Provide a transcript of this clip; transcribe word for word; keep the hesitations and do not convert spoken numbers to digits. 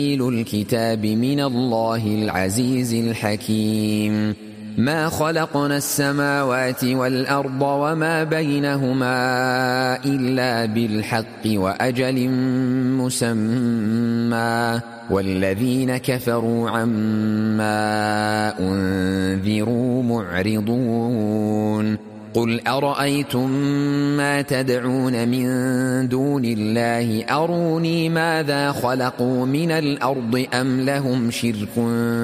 الكتاب من الله العزيز الحكيم. ما خلقنا السماوات والأرض وما بينهما إلا بالحق وأجل مسمى، والذين كفروا عما أنذروا معرضون. قل أرأيتم ما تدعون من دون الله أروني ماذا خلقوا من الأرض أم لهم شرك